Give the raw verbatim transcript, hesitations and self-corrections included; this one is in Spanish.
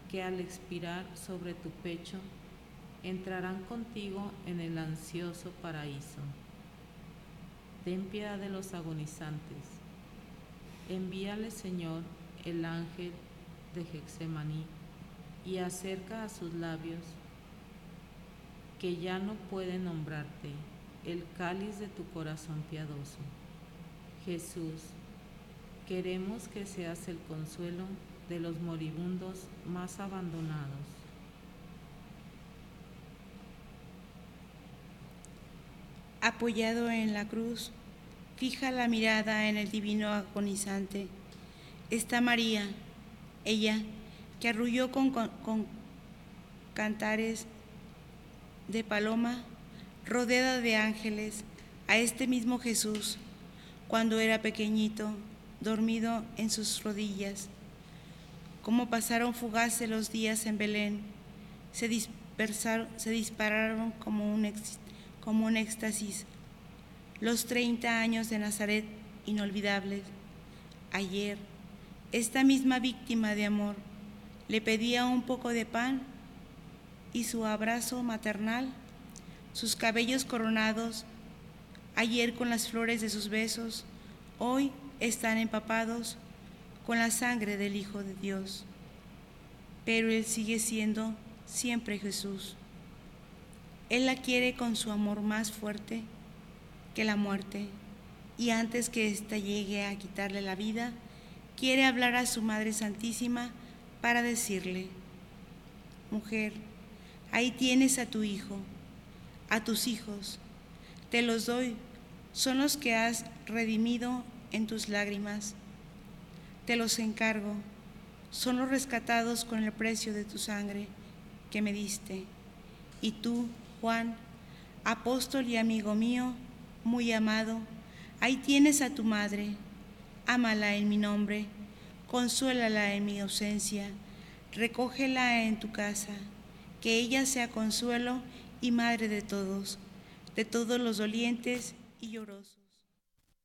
que al expirar sobre tu pecho entrarán contigo en el ansioso paraíso. Ten piedad de los agonizantes. Envíale, Señor, el ángel de Getsemaní y acerca a sus labios, que ya no pueden nombrarte, el cáliz de tu corazón piadoso. Jesús, queremos que seas el consuelo de los moribundos más abandonados. Apoyado en la cruz, fija la mirada en el divino agonizante. Está María, ella que arrulló con, con, con cantares de paloma, rodeada de ángeles, a este mismo Jesús, cuando era pequeñito, dormido en sus rodillas. Cómo pasaron fugaces los días en Belén, se dispersaron, se dispararon como un, ex, como un éxtasis. Los treinta años de Nazaret inolvidables. Ayer, esta misma víctima de amor le pedía un poco de pan y su abrazo maternal, sus cabellos coronados, ayer con las flores de sus besos, hoy están empapados con la sangre del Hijo de Dios. Pero Él sigue siendo siempre Jesús. Él la quiere con su amor más fuerte que la muerte, y antes que ésta llegue a quitarle la vida, quiere hablar a su Madre Santísima para decirle: mujer, ahí tienes a tu hijo, a tus hijos, te los doy, son los que has redimido en tus lágrimas, te los encargo, son los rescatados con el precio de tu sangre que me diste. Y tú, Juan, apóstol y amigo mío, muy amado, ahí tienes a tu madre, ámala en mi nombre, consuélala en mi ausencia, recógela en tu casa, que ella sea consuelo y madre de todos, de todos los dolientes y llorosos.